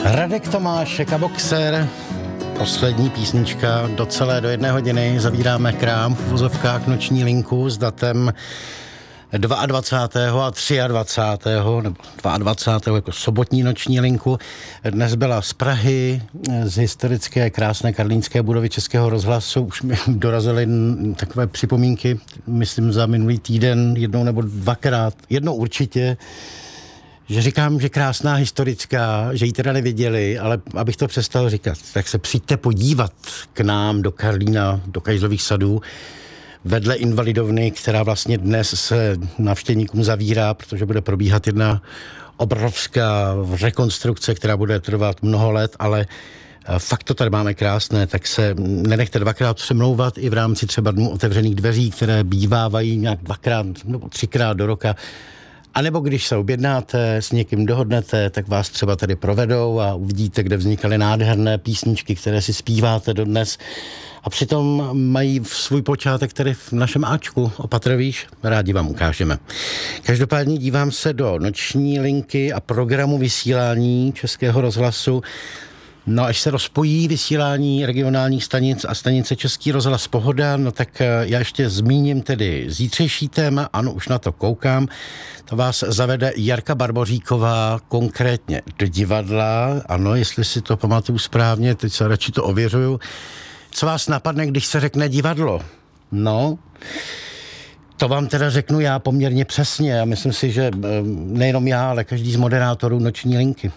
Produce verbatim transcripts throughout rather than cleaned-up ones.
Radek Tomášek a Boxer. Poslední písnička do celé do jedné hodiny. Zavíráme krám v uvozovkách Noční linku s datem dvacátého druhého a dvacátého třetího nebo dvacátého druhého jako sobotní Noční linku. Dnes byla z Prahy, z historické krásné karlínské budovy Českého rozhlasu. Už mi dorazily takové připomínky, myslím za minulý týden, jednou nebo dvakrát, jednou určitě, že říkám, že krásná historická, že ji teda neviděli, ale abych to přestal říkat, tak se přijďte podívat k nám do Karlína, do Kajzlových sadů, vedle Invalidovny, která vlastně dnes se návštěvníkům zavírá, protože bude probíhat jedna obrovská rekonstrukce, která bude trvat mnoho let, ale fakt to tady máme krásné, tak se nenechte dvakrát přemlouvat i v rámci třeba dnů otevřených dveří, které bývávají nějak dvakrát nebo třikrát do roka. A nebo když se objednáte, s někým dohodnete, tak vás třeba tady provedou a uvidíte, kde vznikaly nádherné písničky, které si zpíváte dodnes. A přitom mají svůj počátek tady v našem áčku. Opatrvíš? Rádi vám ukážeme. Každopádně dívám se do Noční linky a programu vysílání Českého rozhlasu. No, až se rozpojí vysílání regionálních stanic a stanice Český rozhlas Pohoda, no tak já ještě zmíním tedy zítřejší téma, ano, už na to koukám. To vás zavede Jarka Barboříková konkrétně do divadla, ano, jestli si to pamatuju správně, teď se radši to ověřuju. Co vás napadne, když se řekne divadlo? No, to vám teda řeknu já poměrně přesně a myslím si, že nejenom já, ale každý z moderátorů Noční linky.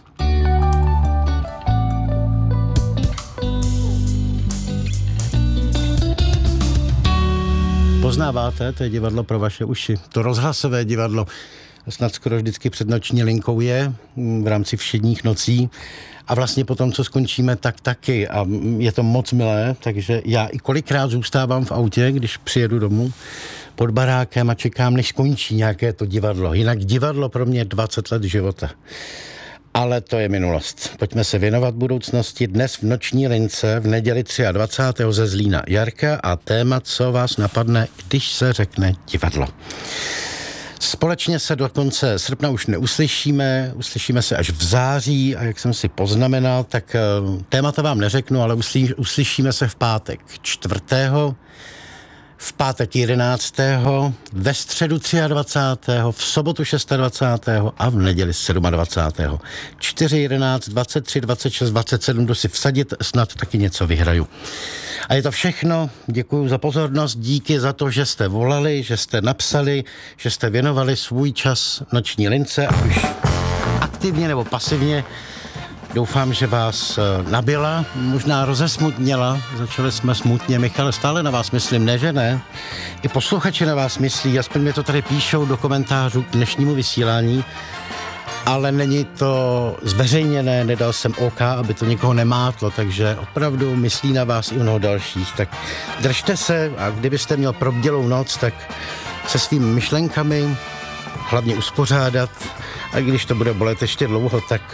Poznáváte, to je divadlo pro vaše uši. To rozhlasové divadlo snad skoro vždycky před Noční linkou je v rámci všedních nocí a vlastně potom, co skončíme, tak taky. A je to moc milé, takže já i kolikrát zůstávám v autě, když přijedu domů pod barákem a čekám, než skončí nějaké to divadlo. Jinak divadlo pro mě dvacet let života. Ale to je minulost. Pojďme se věnovat budoucnosti. Dnes v Noční lince v neděli dvacátého třetího ze Zlína Jarka a téma, co vás napadne, když se řekne divadlo. Společně se do konce srpna už neuslyšíme, uslyšíme se až v září a jak jsem si poznamenal, tak témata vám neřeknu, ale uslyš, uslyšíme se v pátek čtvrtého v pátek jedenáctého ve středu dvacátého třetího v sobotu dvacátého šestého a v neděli dvacátého sedmého čtyři, jedenáct, dvacet tři, dvacet šest, dvacet sedm, jdu si vsadit, snad taky něco vyhraju. A je to všechno, děkuji za pozornost, díky za to, že jste volali, že jste napsali, že jste věnovali svůj čas Noční lince, ať už aktivně nebo pasivně. Doufám, že vás nabila, možná rozesmutněla, začali jsme smutně, Michale, stále na vás myslím, ne, že ne? I posluchači na vás myslí, aspoň mi to tady píšou do komentářů k dnešnímu vysílání, ale není to zveřejněné, nedal jsem OK, aby to nikoho nemátlo, takže opravdu myslí na vás i mnoho dalších, tak držte se a kdybyste měl probdělou noc, tak se svými myšlenkami hlavně uspořádat a když to bude bolet ještě dlouho, tak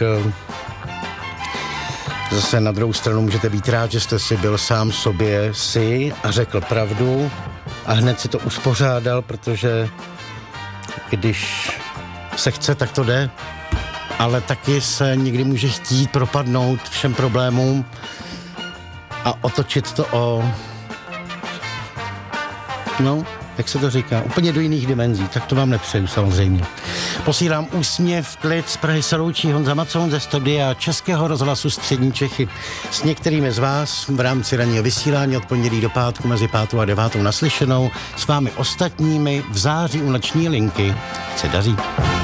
zase na druhou stranu můžete být rád, že jste si byl sám sobě si a řekl pravdu a hned si to uspořádal, protože když se chce, tak to jde, ale taky se někdy může chtít propadnout všem problémům a otočit to o, no, jak se to říká, úplně do jiných dimenzí, tak to vám nepřeju samozřejmě. Posílám úsměv, klid, z Prahy se loučí Honza Macoun ze studia Českého rozhlasu Střední Čechy. S některými z vás v rámci ranního vysílání od pondělí do pátku mezi pátou a devátou naslyšenou, s vámi ostatními v září u Noční linky. Se daří.